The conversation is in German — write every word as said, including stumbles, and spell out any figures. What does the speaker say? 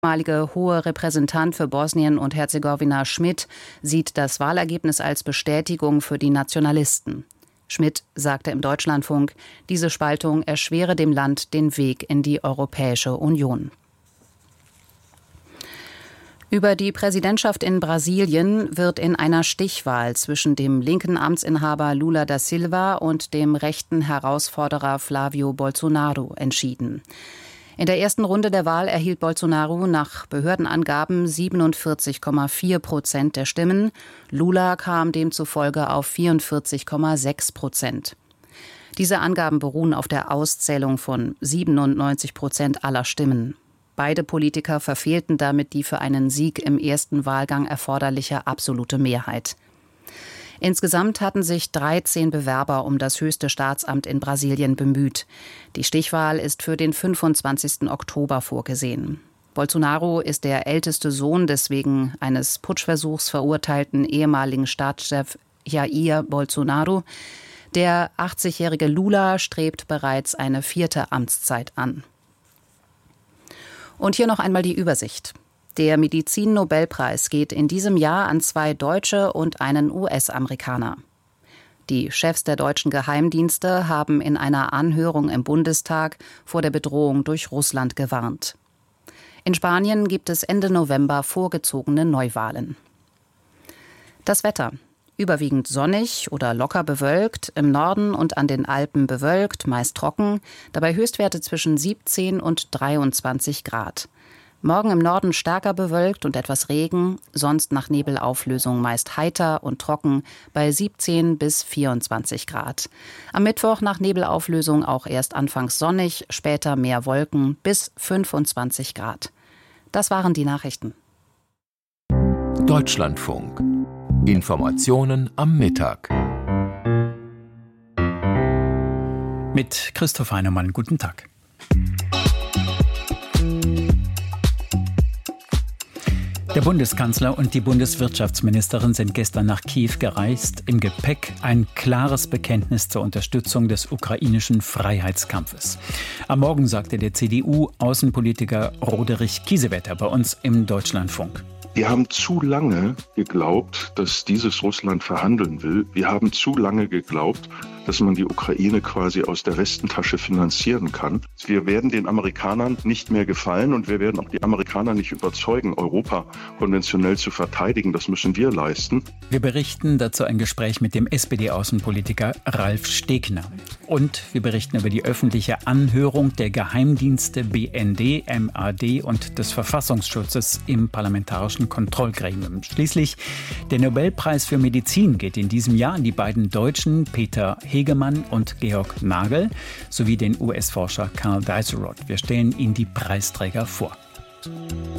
Der ehemalige hohe Repräsentant für Bosnien und Herzegowina Schmidt sieht das Wahlergebnis als Bestätigung für die Nationalisten. Schmidt sagte im Deutschlandfunk, diese Spaltung erschwere dem Land den Weg in die Europäische Union. Über die Präsidentschaft in Brasilien wird in einer Stichwahl zwischen dem linken Amtsinhaber Lula da Silva und dem rechten Herausforderer Flávio Bolsonaro entschieden. In der ersten Runde der Wahl erhielt Bolsonaro nach Behördenangaben siebenundvierzig Komma vier Prozent der Stimmen. Lula kam demzufolge auf vierundvierzig Komma sechs Prozent. Diese Angaben beruhen auf der Auszählung von siebenundneunzig Prozent aller Stimmen. Beide Politiker verfehlten damit die für einen Sieg im ersten Wahlgang erforderliche absolute Mehrheit. Insgesamt hatten sich dreizehn Bewerber um das höchste Staatsamt in Brasilien bemüht. Die Stichwahl ist für den fünfundzwanzigsten Oktober vorgesehen. Bolsonaro ist der älteste Sohn des wegen eines Putschversuchs verurteilten ehemaligen Staatschef Jair Bolsonaro. Der achtzigjährige Lula strebt bereits eine vierte Amtszeit an. Und hier noch einmal die Übersicht. Der Medizin-Nobelpreis geht in diesem Jahr an zwei Deutsche und einen U S-Amerikaner. Die Chefs der deutschen Geheimdienste haben in einer Anhörung im Bundestag vor der Bedrohung durch Russland gewarnt. In Spanien gibt es Ende November vorgezogene Neuwahlen. Das Wetter. Überwiegend sonnig oder locker bewölkt, im Norden und an den Alpen bewölkt, meist trocken, dabei Höchstwerte zwischen siebzehn und dreiundzwanzig Grad. Morgen im Norden stärker bewölkt und etwas Regen, sonst nach Nebelauflösung meist heiter und trocken bei siebzehn bis vierundzwanzig Grad. Am Mittwoch nach Nebelauflösung auch erst anfangs sonnig, später mehr Wolken bis fünfundzwanzig Grad. Das waren die Nachrichten. Deutschlandfunk. Informationen am Mittag. Mit Christoph Heinemann, guten Tag. Der Bundeskanzler und die Bundeswirtschaftsministerin sind gestern nach Kiew gereist. Im Gepäck ein klares Bekenntnis zur Unterstützung des ukrainischen Freiheitskampfes. Am Morgen sagte der C D U-Außenpolitiker Roderich Kiesewetter bei uns im Deutschlandfunk. Wir haben zu lange geglaubt, dass dieses Russland verhandeln will. Wir haben zu lange geglaubt, dass man die Ukraine quasi aus der Westentasche finanzieren kann. Wir werden den Amerikanern nicht mehr gefallen und wir werden auch die Amerikaner nicht überzeugen, Europa konventionell zu verteidigen. Das müssen wir leisten. Wir berichten dazu ein Gespräch mit dem S P D-Außenpolitiker Ralf Stegner. Und wir berichten über die öffentliche Anhörung der Geheimdienste B N D, M A D und des Verfassungsschutzes im Parlamentarischen Kontrollgremium. Schließlich der Nobelpreis für Medizin geht in diesem Jahr an die beiden Deutschen Peter Hegemann und Georg Nagel sowie den U S-Forscher Karl Deisseroth. Wir stellen Ihnen die Preisträger vor.